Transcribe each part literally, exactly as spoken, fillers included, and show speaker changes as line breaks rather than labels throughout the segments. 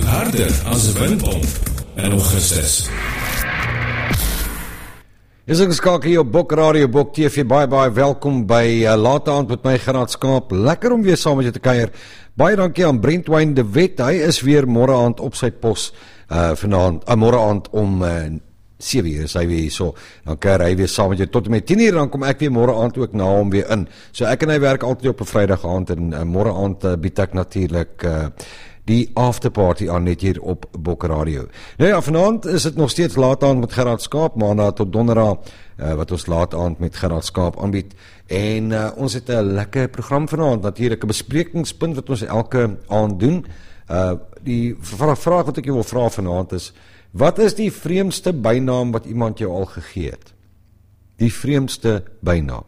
harder as 'n windpomp in Augustus.
Is ek geskakel hier op Bok Radio, Bok T V, baie baie welkom by uh, Late Aand met my Gerard Skaap. Lekker om weer saam met jou te kuier. Baie dankie aan Brentwyn de Wet, hy is weer môre aand op sy pos, uh, vanaand, uh, môre aand om uh, sewe uur is hy weer hier, so, dan kuier hy weer saam met jou tot en met tien uur, dan kom ek weer môre aand ook na hom weer in. So ek en hy werk altyd op 'n Vrydag aand, en uh, môre aand uh, bied ek natuurlik uh, die afterparty aan net hier op Bok Radio. Nou ja, vanaand is dit nog steeds Late Aand met Gerard Skaap, maandag tot donderdag, uh, wat ons Late Aand met Gerard Skaap aanbied. En uh, ons het 'n lekker program vanaand, natuurlik 'n besprekingspunt wat ons elke aand doen. Uh, die vraag, vraag wat ek jou wil vra vanaand is, wat is die vreemdste bynaam wat iemand jou al gegee het? Die vreemdste bynaam.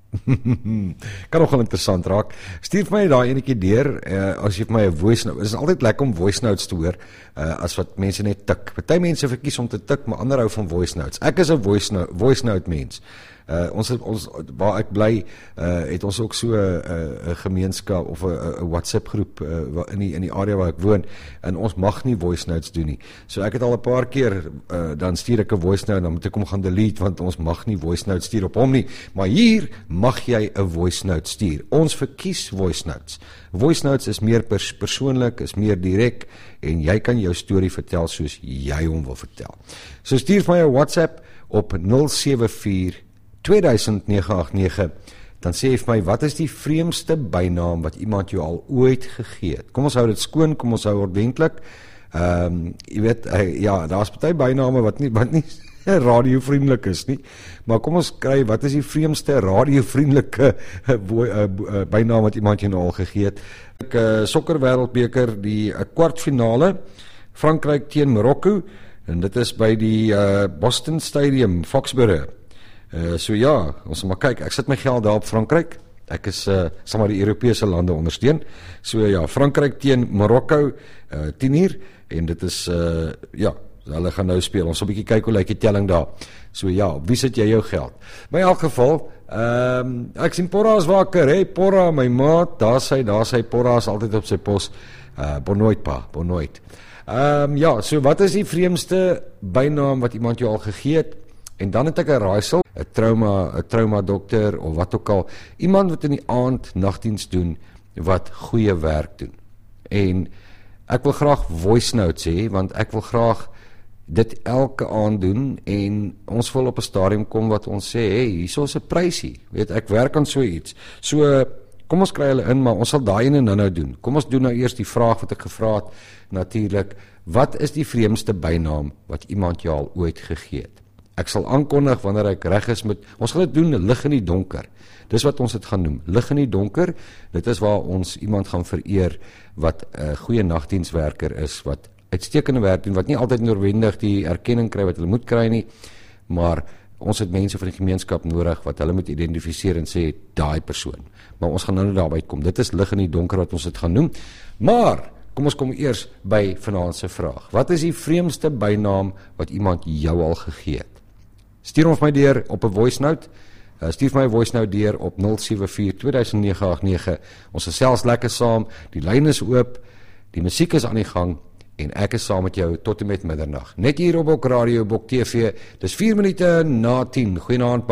Kan nogal interessant raak. Stuur vir my daai enetjie deur, uh, as jy vir my 'n voice note, het is altyd lekker om voice notes te hoor, uh, as wat mense net tik. Party mense verkies om te tik, maar ander hou van voice notes. Ek is 'n voice note, voice note mens. Uh, ons, het, ons, waar ek bly, uh, het ons ook so 'n uh, uh, gemeenskap, of 'n uh, WhatsApp groep, uh, in die, in die area waar ek woon, en ons mag nie voice notes doen nie. So ek het al 'n paar keer, uh, dan stuur ek 'n voice note, dan moet ek hom gaan delete, want ons mag nie voice notes stuur op hom nie. Maar hier mag jy 'n voice note stuur. Ons verkies voice notes. Voice notes is meer pers persoonlik, is meer direk, en jy kan jou storie vertel soos jy hom wil vertel. So stuur vir my 'n WhatsApp op nul sewe vier twee duisend nege agt nege, dan sê jy vir my, wat is die vreemdste bynaam wat iemand jou al ooit gegee het? Kom ons hou dit skoon, kom ons hou ordentlik. Ehm, um, jy weet, uh, ja, daar's party byname wat nie, wat nie radiovriendelik is nie, maar kom ons kry, wat is die vreemdste radiovriendelike uh, uh, uh, bynaam wat iemand jou nou al gegee het? Ek, uh, Sokker Wêreldbeker, die uh, kwartfinale, Frankryk teen Marokko, en dit is by die uh, Boston Stadium, Foxborough. Uh, so ja, ons maar kyk, ek sit my geld daar op Frankryk, ek is, uh, sal maar die Europese lande ondersteun, so ja, Frankryk teen Marokko, uh, tien uur, en dit is, uh, ja, hulle gaan nou speel, ons sal 'n bietjie kyk hoe lyk die telling daar, so ja, wie sit jy jou geld? Maar in elk geval, um, ek sien Porra is wakker, hey Porra, my maat, daar sy, daar sy, Porra is altyd op sy pos, uh, Bonoit pa, Bonoit. Um, ja, so wat is die vreemdste bynaam wat iemand jou al gegee het? En dan het ek 'n raaisel, 'n trauma, 'n trauma dokter of wat ook al, iemand wat in die aand nagdiens doen wat goeie werk doen. En ek wil graag voice notes hê, want ek wil graag dit elke aand doen, en ons wil op 'n stadium kom wat ons sê, hey, hierso is 'n prysie. Weet, ek werk aan so iets. So kom ons kry hulle in, maar ons sal daai ene nou nou doen. Kom ons doen nou eers die vraag wat ek gevra het, natuurlik, wat is die vreemdste bynaam wat iemand jou al ooit gegee het? Ek sal aankondig wanneer ek reg is met, ons gaan dit doen, lig in die donker. Dis wat ons dit gaan noem, lig in die donker. Dit is waar ons iemand gaan vereer wat 'n uh, goeie nagdienswerker is, wat uitstekende werk doen, wat nie altyd noodwendig die erkenning kry wat hulle moet kry nie, maar ons het mense van die gemeenskap nodig wat hulle moet identifiseer en sê, daai persoon. Maar ons gaan nou daarby kom. Dit is lig in die donker wat ons dit gaan noem. Maar kom ons kom eers by vanaand se vraag. Wat is die vreemdste bynaam wat iemand jou al gegee het? Stuur ons my deur op 'n voice note. Uh, stuur my 'n voice note deur op nul sewe vier twee duisend nege agt nege. Ons gesels lekker saam. Die lyn is oop. Die musiek is aan die gang en ek is saam met jou tot en met middernag. Net hier op Bok Radio, Bok T V. Dis vier minute na tien. Goeienaand.